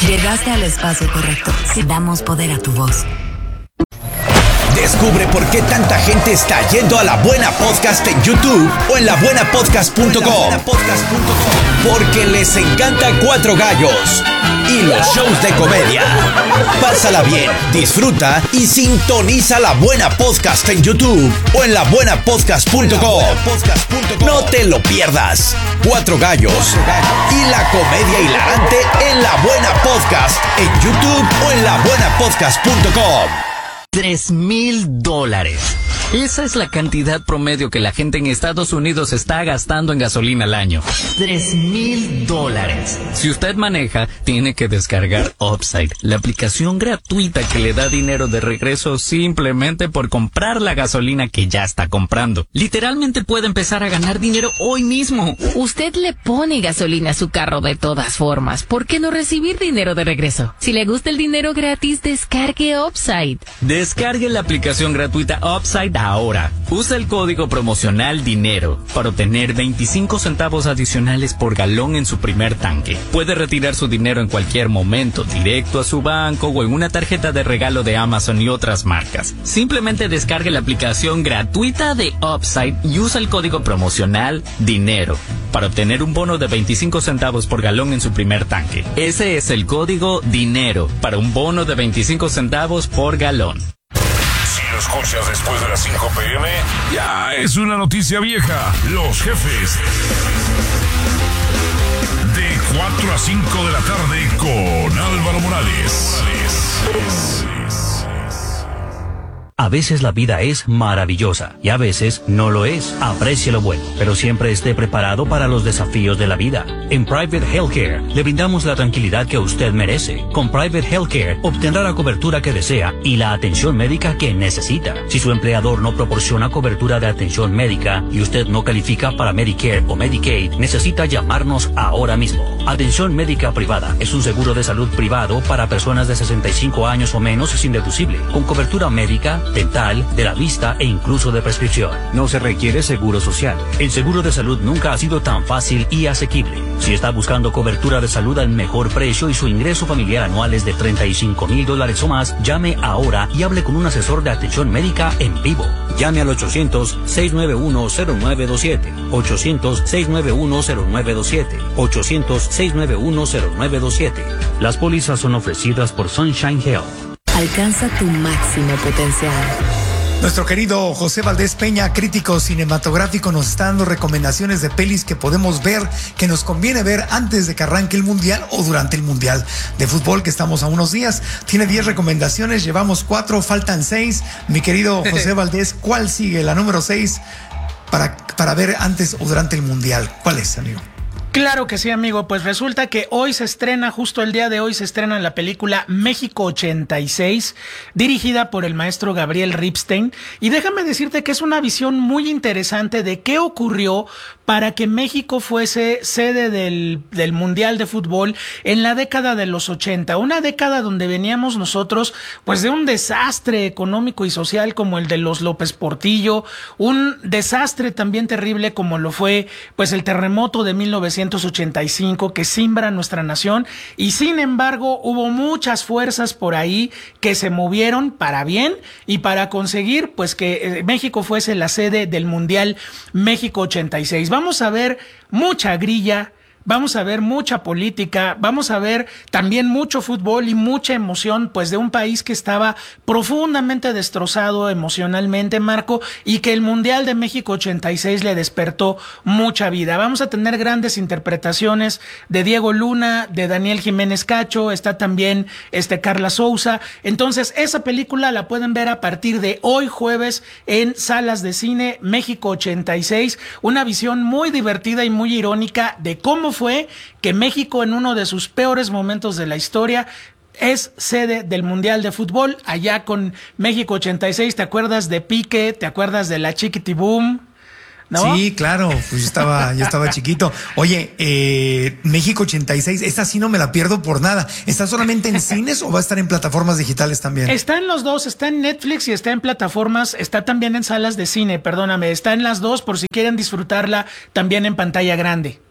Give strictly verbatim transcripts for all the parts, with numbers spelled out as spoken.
Llegaste al espacio correcto. Damos poder a tu voz. Descubre por qué tanta gente está yendo a La Buena Podcast en YouTube o en la buena podcast punto com. Porque les encanta Cuatro Gallos y los shows de comedia. Pásala bien, disfruta y sintoniza La Buena Podcast en YouTube o en la buena podcast punto com. No te lo pierdas. Cuatro Gallos y la comedia hilarante en La Buena Podcast en YouTube o en la buena podcast punto com. Tres mil dólares. Esa es la cantidad promedio que la gente en Estados Unidos está gastando en gasolina al año. Tres mil dólares. Si usted maneja, tiene que descargar Upside, la aplicación gratuita que le da dinero de regreso simplemente por comprar la gasolina que ya está comprando. Literalmente puede empezar a ganar dinero hoy mismo. Usted le pone gasolina a su carro de todas formas. ¿Por qué no recibir dinero de regreso? Si le gusta el dinero gratis, descargue Upside. Descargue la aplicación gratuita Upside ahora. Usa el código promocional DINERO para obtener veinticinco centavos adicionales por galón en su primer tanque. Puede retirar su dinero en cualquier momento, directo a su banco o en una tarjeta de regalo de Amazon y otras marcas. Simplemente descargue la aplicación gratuita de Upside y usa el código promocional DINERO para obtener un bono de veinticinco centavos por galón en su primer tanque. Ese es el código DINERO para un bono de veinticinco centavos por galón. Si lo escuchas después de las cinco pe eme, ya es una noticia vieja. Los jefes. De cuatro a cinco de la tarde con Álvaro Morales. A veces la vida es maravillosa y a veces no lo es. Aprecie lo bueno, pero siempre esté preparado para los desafíos de la vida. En Private Healthcare le brindamos la tranquilidad que usted merece. Con Private Healthcare obtendrá la cobertura que desea y la atención médica que necesita. Si su empleador no proporciona cobertura de atención médica y usted no califica para Medicare o Medicaid, necesita llamarnos ahora mismo. Atención médica privada es un seguro de salud privado para personas de sesenta y cinco años o menos sin deducible, con cobertura médica, dental, de la vista e incluso de prescripción. No se requiere seguro social. El seguro de salud nunca ha sido tan fácil y asequible. Si está buscando cobertura de salud al mejor precio y su ingreso familiar anual es de treinta y cinco mil dólares o más, llame ahora y hable con un asesor de atención médica en vivo. Llame al ochocientos, seis nueve uno, cero nueve dos siete. ochocientos, seis nueve uno, cero nueve dos siete. ochocientos, seis nueve uno, cero nueve dos siete. Las pólizas son ofrecidas por Sunshine Health. Alcanza tu máximo potencial. Nuestro querido José Valdés Peña, crítico cinematográfico, nos está dando recomendaciones de pelis que podemos ver, que nos conviene ver antes de que arranque el Mundial o durante el Mundial de Fútbol, que estamos a unos días. Tiene diez recomendaciones, llevamos cuatro, faltan seis. Mi querido José Valdés, ¿cuál sigue? La número seis para, para ver antes o durante el Mundial. ¿Cuál es, amigo? Claro que sí, amigo. Pues resulta que hoy se estrena, justo el día de hoy se estrena la película México ochenta y seis, dirigida por el maestro Gabriel Ripstein. Y déjame decirte que es una visión muy interesante de qué ocurrió para que México fuese sede del, del Mundial de Fútbol en la década de los ochenta. Una década donde veníamos nosotros pues de un desastre económico y social como el de los López Portillo, un desastre también terrible como lo fue pues el terremoto de mil novecientos ochenta y cinco que simbra nuestra nación, y sin embargo hubo muchas fuerzas por ahí que se movieron para bien y para conseguir pues que México fuese la sede del Mundial México ochenta y seis. Vamos a ver mucha grilla, vamos a ver mucha política, vamos a ver también mucho fútbol y mucha emoción, pues de un país que estaba profundamente destrozado emocionalmente, Marco, y que el Mundial de México ochenta y seis le despertó mucha vida. Vamos a tener grandes interpretaciones de Diego Luna, de Daniel Jiménez Cacho, está también este Carla Souza. Entonces, esa película la pueden ver a partir de hoy jueves en salas de cine. México ochenta y seis, una visión muy divertida y muy irónica de cómo fue que México en uno de sus peores momentos de la historia es sede del Mundial de Fútbol, allá con México ochenta y seis. ¿Te acuerdas de Pique? ¿Te acuerdas de la Chiquitibum? ¿No? Sí, claro, pues yo estaba, yo estaba chiquito. Oye, eh, México ochenta y seis, esta sí no me la pierdo por nada. ¿Está solamente en cines o va a estar en plataformas digitales también? Está en los dos, está en Netflix y está en plataformas, está también en salas de cine, perdóname, está en las dos por si quieren disfrutarla también en pantalla grande.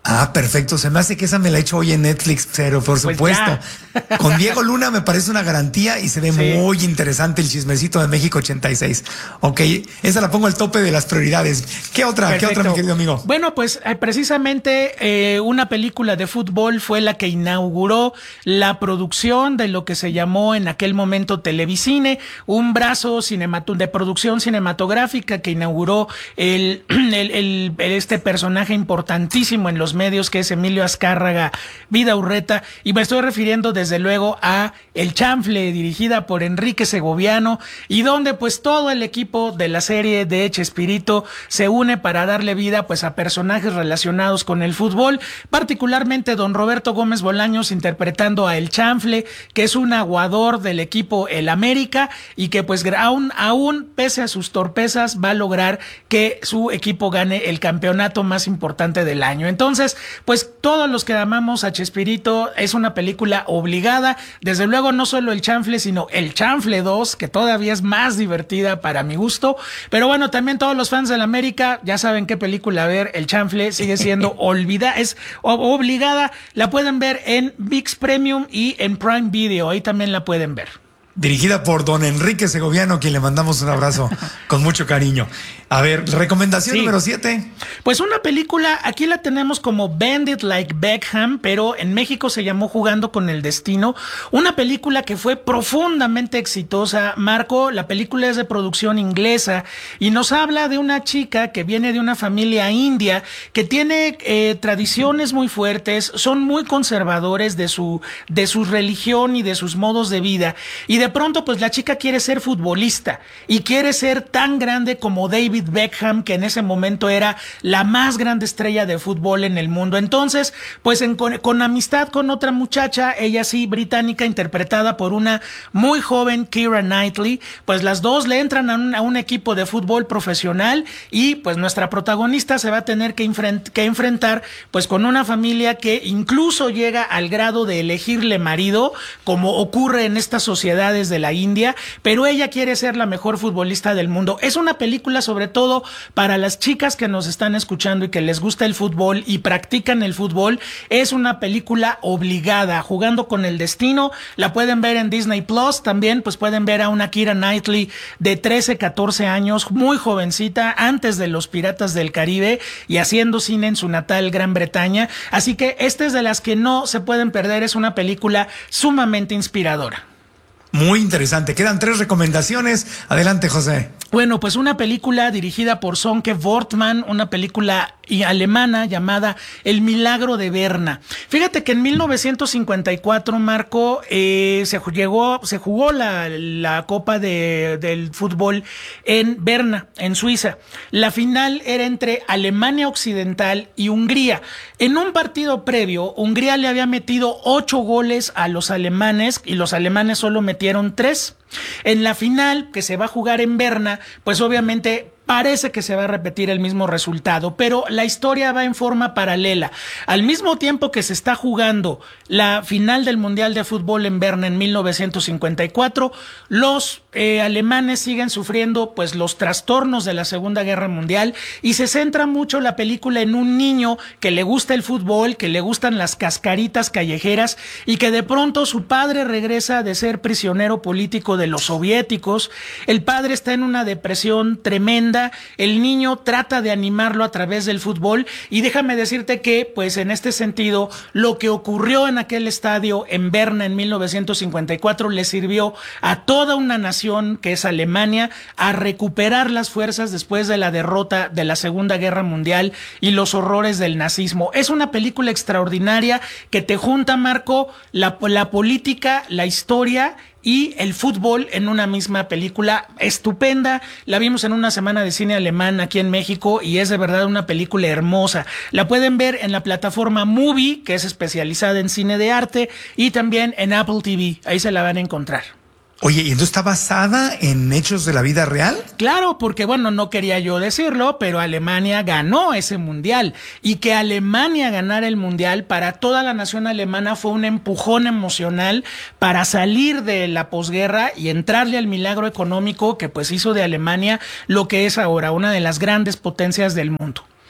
Ah, perfecto. Se me hace que esa me la he hecho hoy en Netflix, pero por Pues supuesto. Con Diego Luna me parece una garantía y se ve Sí. muy interesante el chismecito de México ochenta y seis. Ok, esa la pongo al tope de las prioridades. ¿Qué otra? Perfecto. ¿Qué otra, mi querido amigo? Bueno, pues eh, precisamente eh, una película de fútbol fue la que inauguró la producción de lo que se llamó en aquel momento Televicine, un brazo cinemato- de producción cinematográfica que inauguró el, el, el- el- este personaje importantísimo en los medios que es Emilio Azcárraga Vidaurreta, y me estoy refiriendo desde luego a El Chanfle, dirigida por Enrique Segoviano, y donde pues todo el equipo de la serie de Chespirito se une para darle vida pues a personajes relacionados con el fútbol, particularmente don Roberto Gómez Bolaños interpretando a El Chanfle, que es un aguador del equipo El América y que pues aún, aún pese a sus torpezas va a lograr que su equipo gane el campeonato más importante del año. Entonces, pues todos los que amamos a Chespirito, es una película obligada, desde luego no solo El Chanfle, sino El Chanfle dos, que todavía es más divertida para mi gusto, pero bueno, también todos los fans del América ya saben qué película ver. El Chanfle sigue siendo olvidada, es obligada, la pueden ver en ViX Premium y en Prime Video, ahí también la pueden ver. Dirigida por don Enrique Segoviano, quien le mandamos un abrazo con mucho cariño. A ver, recomendación Sí. número siete. Pues una película, aquí la tenemos como Bandit Like Beckham, pero en México se llamó Jugando con el Destino. Una película que fue profundamente exitosa. Marco, la película es de producción inglesa y nos habla de una chica que viene de una familia india que tiene eh, tradiciones muy fuertes, son muy conservadores de su, de su religión y de sus modos de vida. Y de pronto, pues la chica quiere ser futbolista y quiere ser tan grande como David Beckham, que en ese momento era la más grande estrella de fútbol en el mundo. Entonces, pues en, con, con amistad con otra muchacha, ella sí, británica, interpretada por una muy joven Keira Knightley, pues las dos le entran a un, a un equipo de fútbol profesional y pues nuestra protagonista se va a tener que, enfrent, que enfrentar pues con una familia que incluso llega al grado de elegirle marido, como ocurre en estas sociedades de la India, pero ella quiere ser la mejor futbolista del mundo. Es una película sobre todo para las chicas que nos están escuchando y que les gusta el fútbol y practican el fútbol. Es una película obligada. Jugando con el Destino, la pueden ver en Disney Plus. También pues pueden ver a una Keira Knightley de trece, catorce años, muy jovencita, antes de Los Piratas del Caribe y haciendo cine en su natal Gran Bretaña. Así que esta es de las que no se pueden perder. Es una película sumamente inspiradora. Muy interesante. Quedan tres recomendaciones. Adelante, José. Bueno, pues una película dirigida por Sonke Wortmann, una película alemana llamada El Milagro de Berna. Fíjate que en mil novecientos cincuenta y cuatro, Marco, eh, se llegó, se jugó la, la Copa de, del Fútbol en Berna, en Suiza. La final era entre Alemania Occidental y Hungría. En un partido previo, Hungría le había metido ocho goles a los alemanes y los alemanes solo metieron tres. En la final, que se va a jugar en Berna, pues obviamente parece que se va a repetir el mismo resultado, pero la historia va en forma paralela. Al mismo tiempo que se está jugando la final del Mundial de Fútbol en Berna en mil novecientos cincuenta y cuatro, los eh, alemanes siguen sufriendo pues los trastornos de la Segunda Guerra Mundial y se centra mucho la película en un niño que le gusta el fútbol, que le gustan las cascaritas callejeras y que de pronto su padre regresa de ser prisionero político de los soviéticos. El padre está en una depresión tremenda. El niño trata de animarlo a través del fútbol y déjame decirte que pues en este sentido lo que ocurrió en aquel estadio en Berna en mil novecientos cincuenta y cuatro le sirvió a toda una nación que es Alemania a recuperar las fuerzas después de la derrota de la Segunda Guerra Mundial y los horrores del nazismo. Es una película extraordinaria que te junta, Marco, la, la política, la historia y el fútbol en una misma película estupenda. La vimos en una semana de cine alemán aquí en México y es de verdad una película hermosa. La pueden ver en la plataforma Movie, que es especializada en cine de arte, y también en Apple T V. Ahí se la van a encontrar. Oye, ¿y entonces está basada en hechos de la vida real? Claro, porque bueno, no quería yo decirlo, pero Alemania ganó ese mundial y que Alemania ganara el mundial para toda la nación alemana fue un empujón emocional para salir de la posguerra y entrarle al milagro económico que pues hizo de Alemania lo que es ahora, una de las grandes potencias del mundo.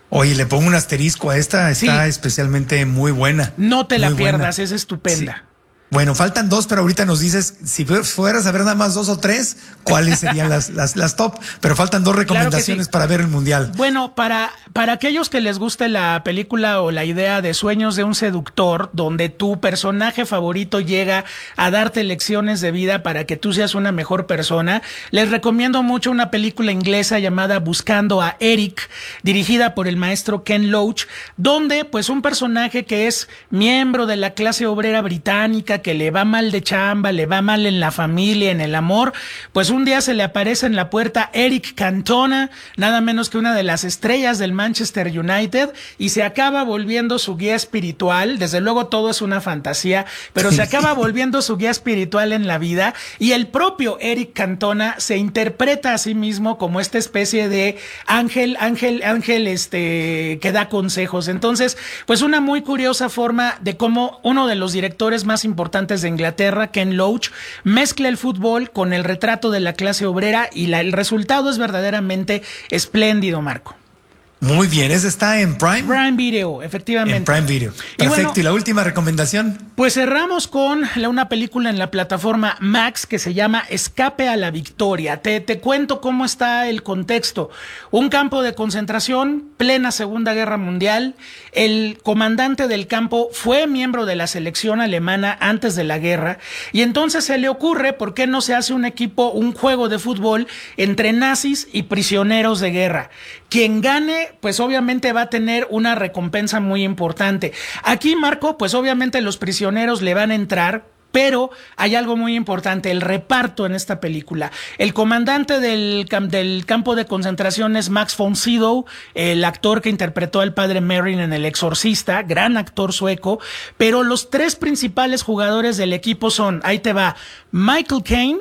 Oye, le pongo un asterisco a esta, está Sí. especialmente muy buena. No te la Muy pierdas, buena. es estupenda. Sí. Bueno, faltan dos, pero ahorita nos dices, si fueras a ver nada más dos o tres, ¿cuáles serían las, las, las top? Pero faltan dos recomendaciones sí. para ver el Mundial. Bueno, para, para aquellos que les guste la película o la idea de Sueños de un seductor, donde tu personaje favorito llega a darte lecciones de vida para que tú seas una mejor persona, les recomiendo mucho una película inglesa llamada Buscando a Eric, dirigida por el maestro Ken Loach, donde pues un personaje que es miembro de la clase obrera británica, que le va mal de chamba, le va mal en la familia, en el amor, pues un día se le aparece en la puerta Eric Cantona, nada menos que una de las estrellas del Manchester United, y se acaba volviendo su guía espiritual. Desde luego todo es una fantasía, pero se acaba volviendo su guía espiritual en la vida, y el propio Eric Cantona se interpreta a sí mismo como esta especie de ángel, ángel, ángel este, que da consejos. Entonces, pues una muy curiosa forma de cómo uno de los directores más importantes de Inglaterra, Ken Loach, mezcla el fútbol con el retrato de la clase obrera, y la, el resultado es verdaderamente espléndido, Marco. Muy bien, ¿ese está en Prime? Prime Video, efectivamente. En Prime Video. Perfecto. Y, bueno, ¿y la última recomendación? Pues cerramos con la, una película en la plataforma Max que se llama Escape a la Victoria. Te, te cuento cómo está el contexto. Un campo de concentración, plena Segunda Guerra Mundial. El comandante del campo fue miembro de la selección alemana antes de la guerra, y entonces se le ocurre, ¿por qué no se hace un equipo, un juego de fútbol entre nazis y prisioneros de guerra? Quien gane, pues obviamente va a tener una recompensa muy importante. Aquí, Marco, pues obviamente los prisioneros le van a entrar, pero hay algo muy importante, el reparto en esta película. El comandante del, del campo de concentración es Max von Sydow, el actor que interpretó al padre Merrin en El Exorcista, gran actor sueco, pero los tres principales jugadores del equipo son, ahí te va, Michael Caine,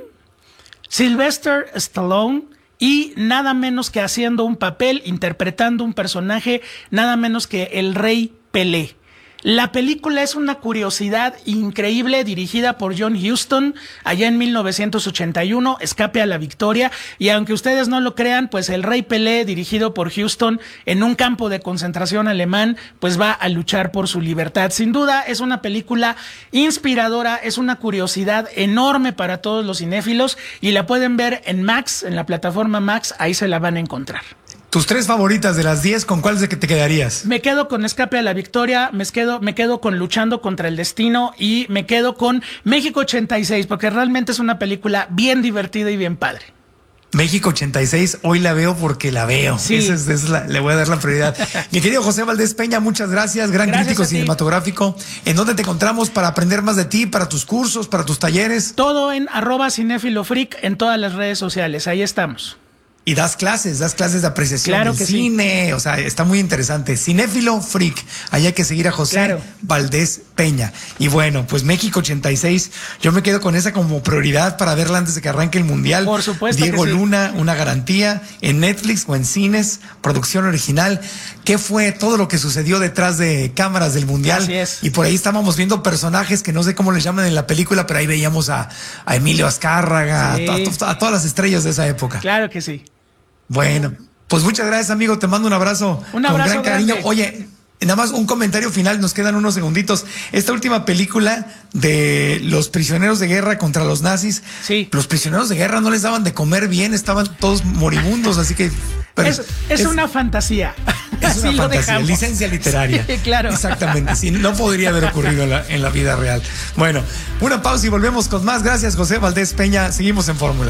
Sylvester Stallone, y nada menos que haciendo un papel, interpretando un personaje, nada menos que el Rey Pelé. La película es una curiosidad increíble, dirigida por John Huston allá en mil novecientos ochenta y uno, Escape a la Victoria, y aunque ustedes no lo crean, pues el Rey Pelé, dirigido por Huston en un campo de concentración alemán, pues va a luchar por su libertad. Sin duda es una película inspiradora, es una curiosidad enorme para todos los cinéfilos, y la pueden ver en Max, en la plataforma Max, ahí se la van a encontrar. Tus tres favoritas de las diez, ¿con cuáles de que te quedarías? Me quedo con Escape a la Victoria, me quedo, me quedo con Luchando contra el Destino, y me quedo con México ochenta y seis, porque realmente es una película bien divertida y bien padre. México ochenta y seis, hoy la veo porque la veo. Sí. Esa es, esa es la, le voy a dar la prioridad. Mi querido José Valdés Peña, muchas gracias. Gran Gracias crítico a ti. cinematográfico. ¿En dónde te encontramos para aprender más de ti, para tus cursos, para tus talleres? Todo en arroba cinéfilo freak en todas las redes sociales, ahí estamos. Y das clases, das clases de apreciación Claro del que sí. cine, o sea, está muy interesante. Cinéfilo Freak, ahí hay que seguir a José Claro. Valdés Peña. Y bueno, pues México ochenta y seis, yo me quedo con esa como prioridad para verla antes de que arranque el Mundial. Por supuesto Diego que sí. Luna, una garantía, en Netflix o en cines, producción original. ¿Qué fue todo lo que sucedió detrás de cámaras del Mundial? Así es. Y por ahí estábamos viendo personajes que no sé cómo les llaman en la película, pero ahí veíamos a, a Emilio Azcárraga, Sí. a, a- a todas las estrellas de esa época. Claro que sí. Bueno, pues muchas gracias, amigo. Te mando un abrazo. Un con abrazo gran cariño. grande. Oye, nada más un comentario final, nos quedan unos segunditos. Esta última película de los prisioneros de guerra contra los nazis. Sí. Los prisioneros de guerra no les daban de comer bien, estaban todos moribundos, así que. pero Es, es una fantasía. es Así una lo fantasía, dejamos. licencia literaria. Sí, claro. Exactamente, sí, no podría haber ocurrido en la, en la vida real. Bueno, una pausa y volvemos con más. Gracias, José Valdés Peña. Seguimos en Fórmula.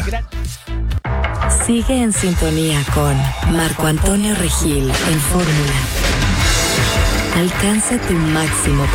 Sigue en sintonía con Marco Antonio Regil en Fórmula. Alcanza tu máximo